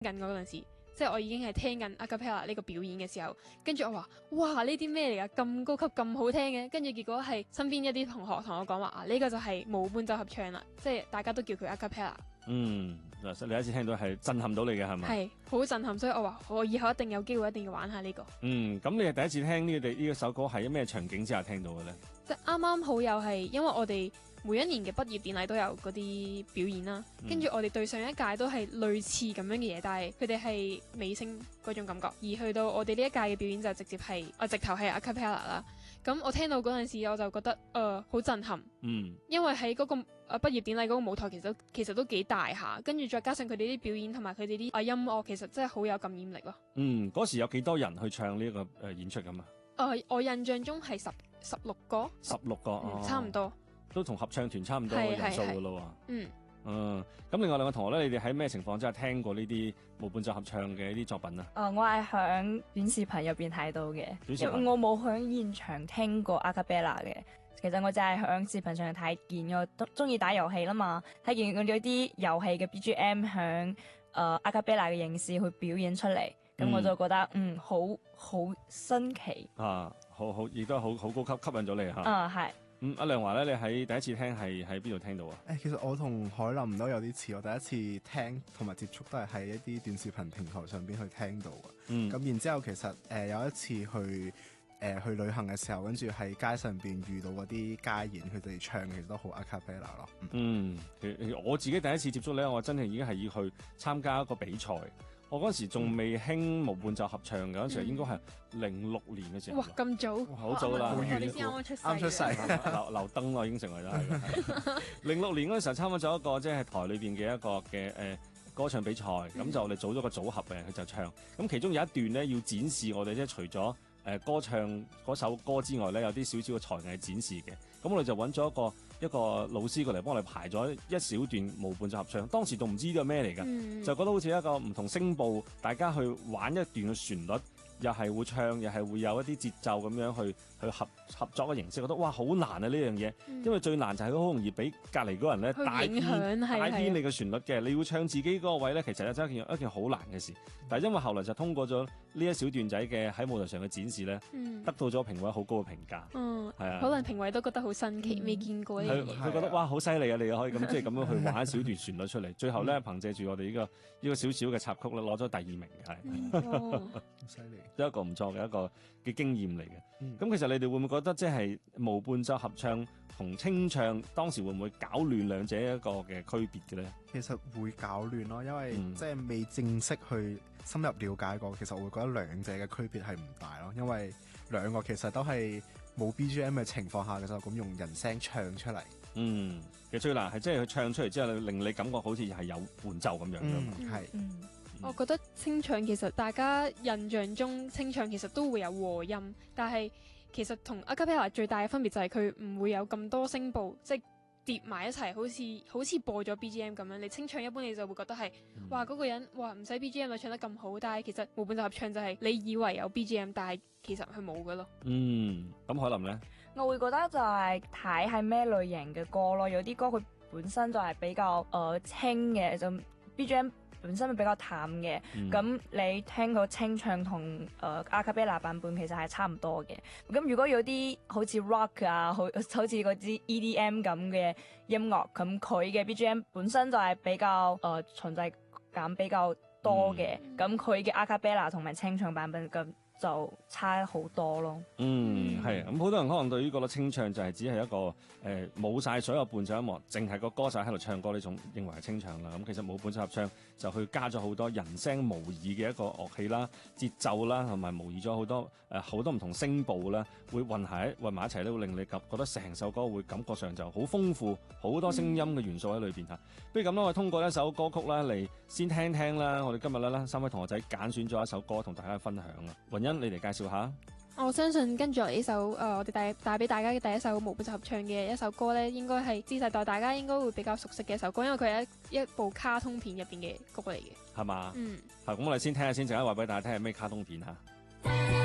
緊嗰陣時。即係我已經係聽緊 acapella 呢個表演嘅時候，跟住我話：哇！呢啲咩嚟㗎？咁高級咁好聽嘅。跟住結果係身邊一啲同學同我講話啊，呢個就係無伴奏合唱啦，即係大家都叫佢 acapella。 你第一次聽到係震撼到你嘅係咪？ 係好震撼，所以我話我以後一定有機會一定要玩下呢個。 咁你係第一次聽呢首歌係喺咩場景之下聽到嘅咧？ 即係啱啱好又係因為我哋每一年嘅畢業典禮都有嗰啲表演啦，跟住我哋對上一屆都係類似咁樣嘅嘢，但係佢哋係美聲嗰種感覺，而去到我哋呢一屆嘅表演就直頭係 acapella 啦。咁我聽到嗰陣時我就覺得好震撼，因為喺嗰個畢業典禮嗰個舞台其實都幾大下，跟住再加上佢哋啲表演同埋佢哋啲音樂，其實真係好有感染力咯。 嗰時有幾多人去唱呢個演出咁啊？ 我印象中係16個 ，16個， 差唔多， 都同合唱團差唔多人數噶咯喎。咁另外兩個同學咧，你哋喺咩情況之下聽過呢啲無伴奏合唱嘅呢啲作品啊？ 我係響短視頻入邊睇到嘅，因為我冇響現場聽過 acapella 嘅。其實我就係響視頻上睇見，我中意打遊戲啦嘛，睇見嗰啲遊戲嘅 BGM 響acapella 嘅形式去表演出嚟，咁我就覺得好新奇啊，好亦都好高級，吸引咗你嚇。 係。 阿亮華咧，你喺第一次聽係喺邊度聽到啊？ 其實我同海林都有啲似，我第一次聽同埋接觸都係喺一啲短視頻平台上邊去聽到嘅。咁然之後其實有一次去旅行嘅時候，跟住喺街上邊遇到嗰啲街演，佢哋唱嘅其實都好 acapella 咯。 我自己第一次接觸咧，我真係已經係要去參加一個比賽。我嗰時仲未興無伴奏合唱嘅，嗰時應該係06年嘅時候。 哇，咁早， 好早啦！ 我哋先啱出世， 留燈咯，已經成為咗。06年嗰陣時候參加咗一個即係台裏邊嘅一個嘅歌唱比賽，咁就我哋組咗個組合嘅，佢就唱。咁其中有一段咧要展示我哋即係除咗歌唱嗰首歌之外咧，有啲少少嘅才藝展示嘅。咁我哋就揾咗一個老師過嚟幫我哋排咗一小段無伴奏合唱。當時仲唔知呢個咩嚟㗎，就覺得好似一個唔同聲部，大家去玩一段嘅旋律，又係會唱，又係會有一啲節奏咁樣去合作嘅形式，覺得哇好難啊呢樣嘢，因為最難就係好容易俾隔離嗰人咧帶偏你嘅旋律嘅，你要唱自己嗰個位咧，其實真係一件好難嘅事。但係因為後來就通過咗呢一小段仔嘅喺舞台上嘅展示咧，得到咗評委好高嘅評價。係啊， 可能評委都覺得好新奇，未見過呢樣嘢。 佢覺得哇好犀利啊！你可以咁即係咁樣去玩一小段旋律出嚟，最後咧憑藉住我哋呢個少少嘅插曲咧，攞咗第2名嘅係。 好犀利！ 都一個唔錯嘅一個嘅經驗嚟嘅。咁其實你哋會唔會覺得即係無伴奏合唱同清唱當時會唔會搞亂兩者一個嘅區別嘅咧？ 其實會搞亂咯，因為即係未正式去深入了解過，其實我會覺得兩者嘅區別係唔大咯，因為兩個其實都係冇 BGM 嘅情況下嘅時候咁用人聲唱出嚟。 其實最難係即係佢唱出嚟之後令你感覺好似係有伴奏咁樣嘅。 係。 我覺得清唱其實大家印象中清唱其實都會有和音，但係其實同 acapella 最大嘅分別就係佢唔會有咁多聲部，即係疊埋一齊，好似播咗 BGM 咁樣。你清唱一般你就會覺得係哇嗰個人哇唔使 BGM 就唱得咁好，但係其實無伴奏合唱就係你以為有 BGM，但係其實佢冇㗎咯。 咁海林呢？ 我會覺得就係睇係咩類型嘅歌咯，有啲歌佢本身就係比較清嘅，就 BGM。本身比較淡嘅，咁你聽個清唱同acapella 版本其實係差唔多嘅。咁如果有啲好似 rock 啊，好似嗰啲 EDM 咁嘅音樂，咁佢嘅 BGM 本身就係比較存在感比較多嘅，咁佢嘅 acapella 同埋清唱版本咁就差好多咯。 係咁好多人可能對於覺得清唱就係只係一個冇晒所有伴奏音樂，淨係個歌手喺度唱歌呢種認為係清唱啦。咁其實冇伴奏合唱就去加咗好多人聲模擬嘅一個樂器啦、節奏啦，同埋模擬咗好多唔同聲部啦，會混埋一齊咧，會令你覺得成首歌會感覺上就好豐富，好多聲音嘅元素喺裏邊嚇。不如咁啦，我哋通過一首歌曲啦嚟先聽聽啦。我哋今日咧3位同學仔揀選咗一首歌同大家分享啊。雲欣，你嚟介紹下。 我相信跟住嚟呢首我哋帶俾大家嘅第一首無伴奏合唱嘅一首歌咧，應該係Z世代大家應該會比較熟悉嘅一首歌，因為佢係一部卡通片入邊嘅歌嚟嘅。 係嘛？咁我哋先聽下先，陣間話俾大家聽係咩卡通片嚇。